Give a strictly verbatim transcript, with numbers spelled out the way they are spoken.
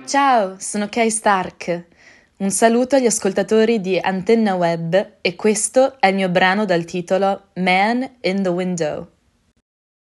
Ciao, sono Kay Stark. Un saluto agli ascoltatori di Antenna Web e questo è il mio brano dal titolo Man in the Window.